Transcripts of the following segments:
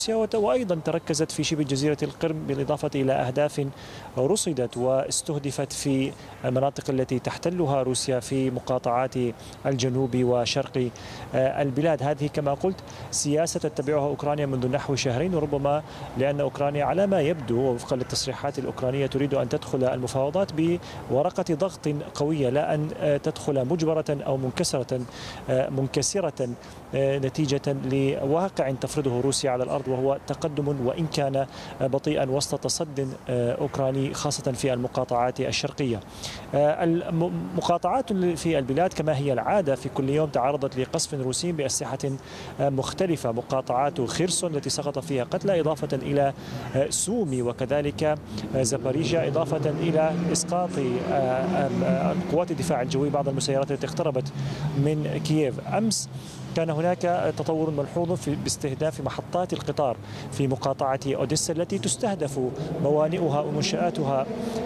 وأيضا تركزت في شبه جزيرة القرم بالإضافة إلى أهداف رصدت واستهدفت في المناطق التي تحتلها روسيا في مقاطعات الجنوب وشرق البلاد. هذه كما قلت سياسة تتبعها أوكرانيا منذ نحو شهرين، وربما لأن أوكرانيا على ما يبدو وفقا للتصريحات الأوكرانية تريد أن تدخل المفاوضات بورقة ضغط قوية، لا أن تدخل مجبرة أو منكسرة نتيجة لواقع تفرضه روسيا على الأرض، وهو تقدم وإن كان بطيئا وسط تصد أوكراني خاصة في المقاطعات الشرقية. المقاطعات في البلاد كما هي العادة في كل يوم تعرضت لقصف روسي بأسلحة مختلفة، مقاطعات خيرسون التي سقط فيها قتلى، إضافة إلى سومي وكذلك زاباريجيا، إضافة إلى إسقاط قوات الدفاع الجوي بعض المسيرات التي اقتربت من كييف. أمس كان هناك تطور ملحوظ باستهداف محطات القطار في مقاطعة أوديسا التي تستهدف موانئها ومنشآتها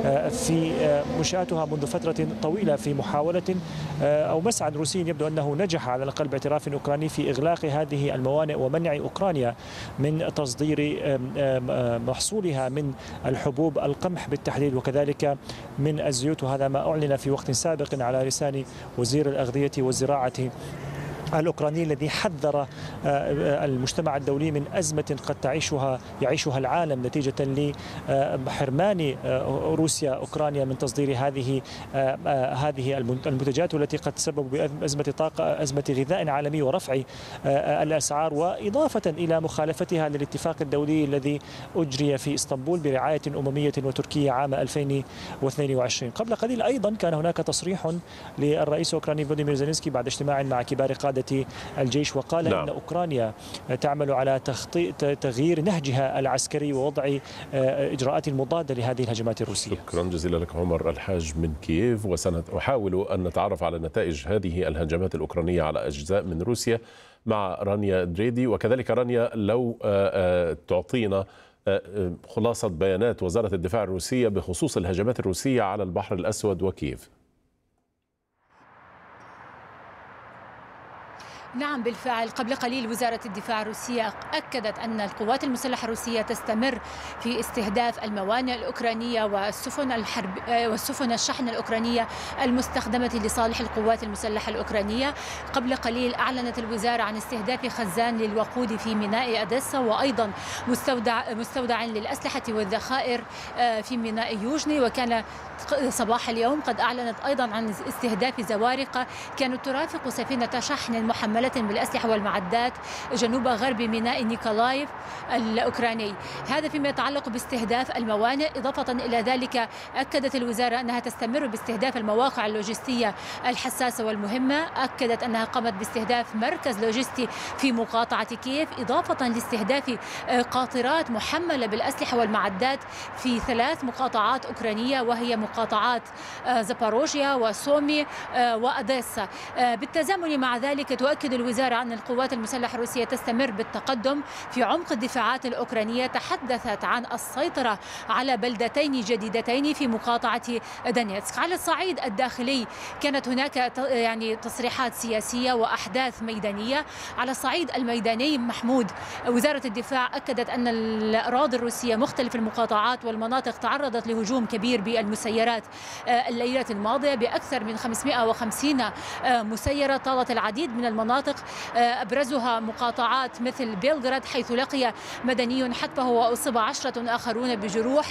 منذ فترة طويلة في محاولة أو مسعى روسي يبدو أنه نجح على الأقل باعتراف أوكراني في إغلاق هذه الموانئ ومنع أوكرانيا من تصدير محصولها من الحبوب القمح بالتحديد وكذلك من الزيوت، وهذا ما أعلن في وقت سابق على لسان وزير الأغذية والزراعة الأوكراني الذي حذر المجتمع الدولي من أزمة قد يعيشها العالم نتيجة لحرمان روسيا أوكرانيا من تصدير هذه المنتجات، والتي قد تسبب بأزمة طاقة، أزمة غذاء عالمي ورفع الأسعار، وإضافة إلى مخالفتها للاتفاق الدولي الذي أجري في إسطنبول برعاية أممية وتركية عام 2022. قبل قليل أيضا كان هناك تصريح للرئيس الأوكراني فلاديمير زيلينسكي بعد اجتماع مع كبار قادة الجيش، وقال إن أوكرانيا تعمل على تغيير نهجها العسكري ووضع إجراءات مضادة لهذه الهجمات الروسية. شكرا جزيلا لك عمر الحاج من كييف. وسنحاول أن نتعرف على نتائج هذه الهجمات الأوكرانية على أجزاء من روسيا مع رانيا دريدي. وكذلك رانيا، لو تعطينا خلاصة بيانات وزارة الدفاع الروسية بخصوص الهجمات الروسية على البحر الأسود وكييف. نعم بالفعل، قبل قليل وزارة الدفاع الروسية أكدت أن القوات المسلحة الروسية تستمر في استهداف الموانئ الأوكرانية والسفن الشحن الأوكرانية المستخدمة لصالح القوات المسلحة الأوكرانية. قبل قليل أعلنت الوزارة عن استهداف خزان للوقود في ميناء أوديسا، وأيضا مستودع للأسلحة والذخائر في ميناء يوجني. وكان صباح اليوم قد أعلنت أيضا عن استهداف زوارق كانت ترافق سفينة شحن محملة بالأسلحة والمعدات جنوب غرب ميناء نيكولايف الأوكراني. هذا فيما يتعلق باستهداف الموانئ. إضافة إلى ذلك أكدت الوزارة أنها تستمر باستهداف المواقع اللوجستية الحساسة والمهمة. أكدت أنها قامت باستهداف مركز لوجستي في مقاطعة كييف، إضافة لاستهداف قاطرات محملة بالأسلحة والمعدات في 3 مقاطعات أوكرانية، وهي مقاطعات زاباروجيا وسومي وأوديسا. بالتزامن مع ذلك تؤكد الوزارة أن القوات المسلحة الروسية تستمر بالتقدم في عمق الدفاعات الأوكرانية. تحدثت عن السيطرة على بلدتين جديدتين في مقاطعة دونيتسك. على الصعيد الداخلي كانت هناك تصريحات سياسية وأحداث ميدانية. على الصعيد الميداني محمود، وزارة الدفاع أكدت أن الأراضي الروسية مختلف المقاطعات والمناطق تعرضت لهجوم كبير بالمسيرات الليلة الماضية بأكثر من 550 مسيرة طالت العديد من المناطق، أبرزها مقاطعات مثل بيلغراد حيث لقي مدني حتفه وأصيب 10 آخرون بجروح.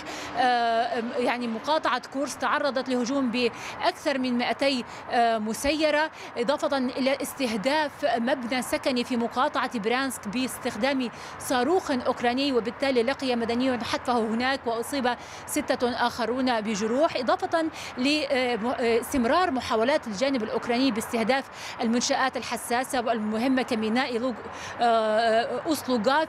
مقاطعة كورس تعرضت لهجوم بأكثر من 200 مسيرة، إضافة إلى استهداف مبنى سكني في مقاطعة برانسك باستخدام صاروخ أوكراني، وبالتالي لقي مدني حتفه هناك وأصيب 6 آخرون بجروح، إضافة لاستمرار محاولات الجانب الأوكراني باستهداف المنشآت الحساسة والمهمة كميناء أوسلوغا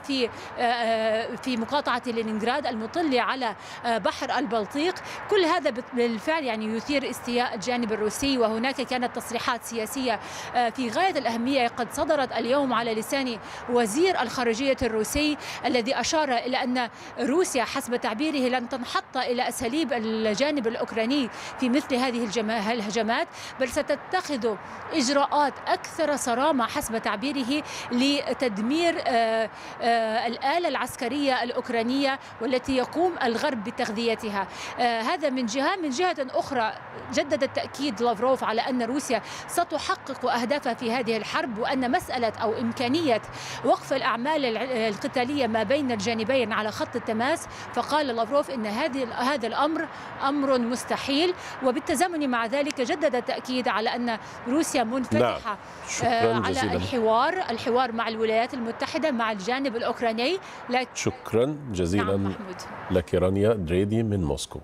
في مقاطعة لينينغراد المطل على بحر البلطيق. كل هذا بالفعل يثير استياء الجانب الروسي. وهناك كانت تصريحات سياسية في غاية الأهمية قد صدرت اليوم على لسان وزير الخارجية الروسي، الذي أشار إلى أن روسيا حسب تعبيره لن تنحط إلى أساليب الجانب الأوكراني في مثل هذه الهجمات، بل ستتخذ إجراءات أكثر صرامة قام حسب تعبيره لتدمير الآلة العسكرية الأوكرانية والتي يقوم الغرب بتغذيتها. هذا من جهة. من جهة أخرى جدد التأكيد لافروف على أن روسيا ستحقق أهدافها في هذه الحرب، وأن مسألة أو إمكانية وقف الأعمال القتالية ما بين الجانبين على خط التماس، فقال لافروف أن هذا الأمر أمر مستحيل. وبالتزامن مع ذلك جدد التأكيد على أن روسيا منفتحة على الحوار مع الولايات المتحدة مع الجانب الأوكراني. شكرا جزيلا. نعم لك رانيا دريدي من موسكو.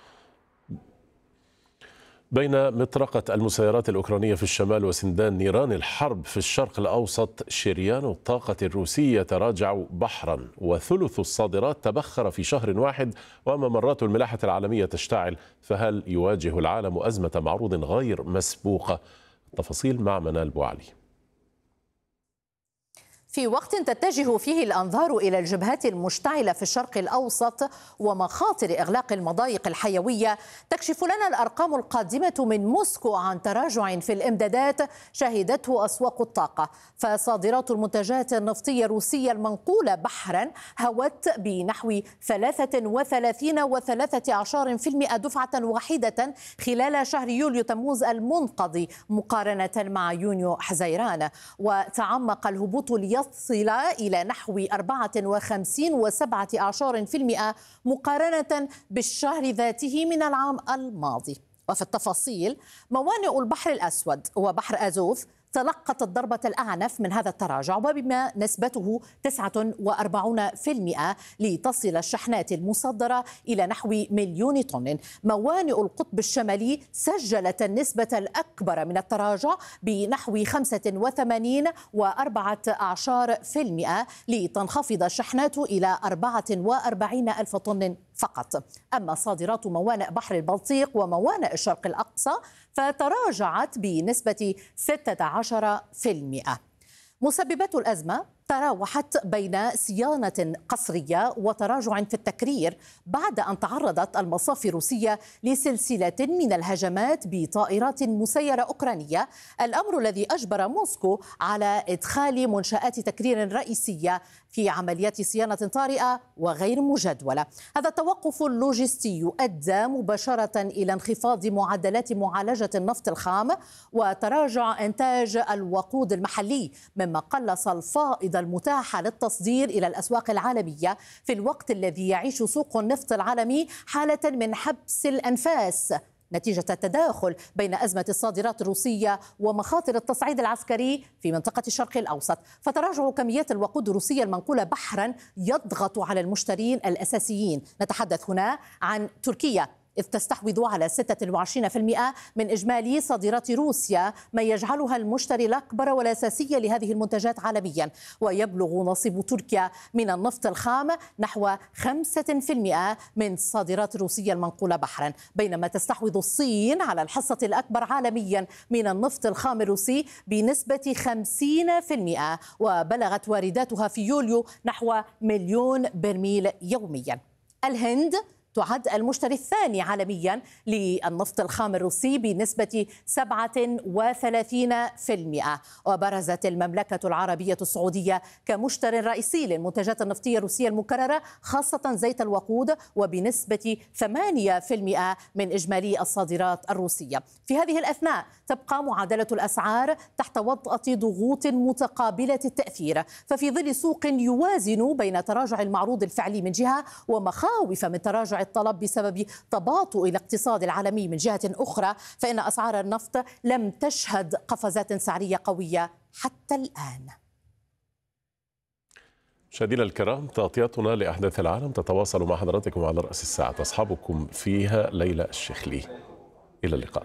بين مطرقة المسيرات الأوكرانية في الشمال وسندان نيران الحرب في الشرق الأوسط، شريان الطاقة الروسي يتراجع بحرا، وثلث الصادرات تبخر في شهر واحد، وممرات الملاحة العالمية تشتعل. فهل يواجه العالم أزمة معروض غير مسبوقة؟ التفاصيل مع منال بوعلي. في وقت تتجه فيه الأنظار إلى الجبهات المشتعلة في الشرق الأوسط ومخاطر إغلاق المضايق الحيوية، تكشف لنا الأرقام القادمة من موسكو عن تراجع في الإمدادات شهدته أسواق الطاقة. فصادرات المنتجات النفطية الروسية المنقولة بحرا هوت بنحو 33.13% دفعة واحدة خلال شهر يوليو تموز المنقضي مقارنة مع يونيو حزيران، وتعمق الهبوط ليصل إلى نحو 54.17% مقارنة بالشهر ذاته من العام الماضي. وفي التفاصيل، موانئ البحر الأسود وبحر أزوف تلقت الضربة الأعنف من هذا التراجع، وبما نسبته 49% لتصل الشحنات المصدرة إلى نحو 1,000,000 طن. موانئ القطب الشمالي سجلت النسبة الأكبر من التراجع بنحو 85.14% لتنخفض الشحنات إلى 44,000 طن فقط. أما صادرات موانئ بحر البلطيق وموانئ الشرق الأقصى فتراجعت بنسبة 16%. مسببات الأزمة تراوحت بين صيانة قصرية وتراجع في التكرير بعد أن تعرضت المصافي الروسية لسلسلة من الهجمات بطائرات مسيرة أوكرانية، الأمر الذي أجبر موسكو على إدخال منشآت تكرير رئيسية في عمليات صيانة طارئة وغير مجدولة. هذا التوقف اللوجستي أدى مباشرة إلى انخفاض معدلات معالجة النفط الخام وتراجع إنتاج الوقود المحلي، مما قلص الفائض المتاحة للتصدير إلى الأسواق العالمية في الوقت الذي يعيش سوق النفط العالمي حالة من حبس الأنفاس نتيجة التداخل بين أزمة الصادرات الروسية ومخاطر التصعيد العسكري في منطقة الشرق الأوسط. فتراجع كميات الوقود الروسية المنقولة بحرا يضغط على المشترين الأساسيين. نتحدث هنا عن تركيا، إذ تستحوذ على 26% من إجمالي صادرات روسيا، ما يجعلها المشتري الأكبر والأساسي لهذه المنتجات عالميا. ويبلغ نصيب تركيا من النفط الخام نحو 5% من صادرات روسيا المنقولة بحرا، بينما تستحوذ الصين على الحصة الأكبر عالميا من النفط الخام الروسي بنسبة 50%، وبلغت وارداتها في يوليو نحو 1,000,000 برميل يوميا. الهند تعد المشتري الثاني عالميا للنفط الخام الروسي بنسبة 37%، وبرزت المملكة العربية السعودية كمشتر رئيسي للمنتجات النفطية الروسية المكررة خاصة زيت الوقود، وبنسبة 8% من إجمالي الصادرات الروسية. في هذه الأثناء تبقى معادلة الأسعار تحت وطأة ضغوط متقابلة التأثير، ففي ظل سوق يوازن بين تراجع المعروض الفعلي من جهة ومخاوف من تراجع الطلب بسبب تباطؤ الاقتصاد العالمي من جهة أخرى، فإن أسعار النفط لم تشهد قفزات سعرية قوية حتى الآن. مشاهدينا الكرام، تغطيتنا لأحداث العالم تتواصل مع حضراتكم على رأس الساعة، تصحبكم فيها ليلى الشيخلي. إلى اللقاء.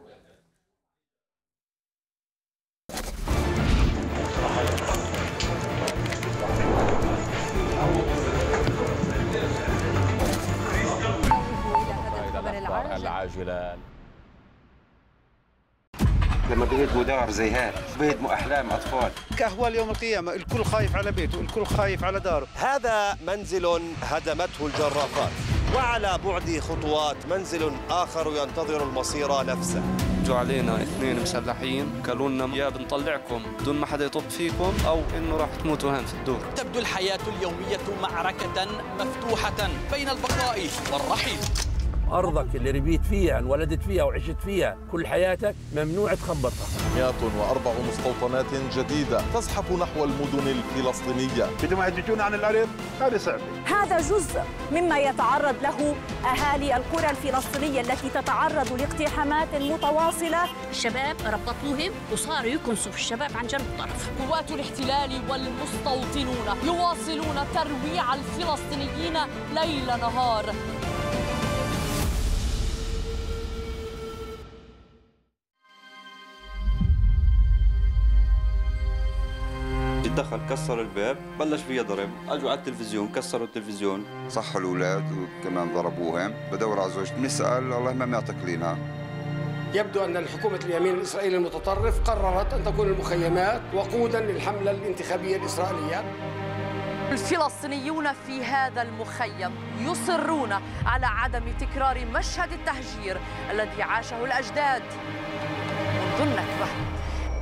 العاجلة. لما بيهدموا دار زي هيك بيهدموا أحلام أطفال. كأهوال يوم القيامة، الكل خايف على بيته، الكل خايف على داره. هذا منزل هدمته الجرافات، وعلى بعد خطوات منزل آخر ينتظر المصير نفسه. اجوا علينا 2 مسلحين قالوا لنا يا بنطلعكم بدون ما حدا يطب فيكم او انه راح تموتوا هون في الدور. تبدو الحياة اليومية معركة مفتوحة بين البقاء والرحيل. أرضك اللي ربيت فيها انولدت فيها وعشت فيها كل حياتك ممنوع تخبطها. 104 مستوطنات جديدة تزحف نحو المدن الفلسطينية. بدهم يهججون عن الأرض، هذا صعب. هذا جزء مما يتعرض له أهالي القرى الفلسطينية التي تتعرض لاقتحامات متواصلة. الشباب ربطوهم وصاروا يكنسوا في الشباب عن جنب الطرف. قوات الاحتلال والمستوطنون يواصلون ترويع الفلسطينيين ليل نهار. دخل كسر الباب، بلش فيها ضرب، اجوا على التلفزيون كسروا التلفزيون، صحوا الاولاد وكمان ضربوهم، بدور على زوجتي بنسال الله ما معتقلينها. يبدو ان الحكومه اليمين الاسرائيلي المتطرف قررت ان تكون المخيمات وقودا للحمله الانتخابيه الاسرائيليه. الفلسطينيون في هذا المخيم يصرون على عدم تكرار مشهد التهجير الذي عاشه الأجداد منذ النكبة.